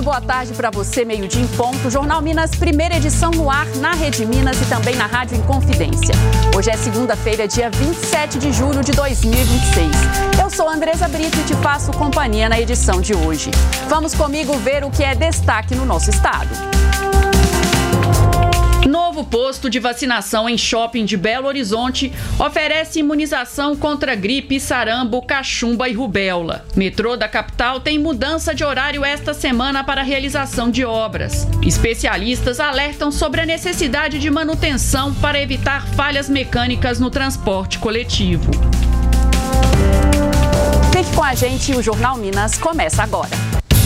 boa tarde para você, meio-dia em ponto. Jornal Minas, primeira edição no ar, na Rede Minas e também na Rádio Inconfidência. Hoje é segunda-feira, dia 27 de julho de 2026. Eu sou Andresa Brito e te faço companhia na edição de hoje. Vamos comigo ver o que é destaque no nosso estado. Novo posto de vacinação em shopping de Belo Horizonte oferece imunização contra gripe, sarampo, cachumba e rubéola. Metrô da capital tem mudança de horário esta semana para a realização de obras. Especialistas alertam sobre a necessidade de manutenção para evitar falhas mecânicas no transporte coletivo. Fique com a gente e o Jornal Minas começa agora.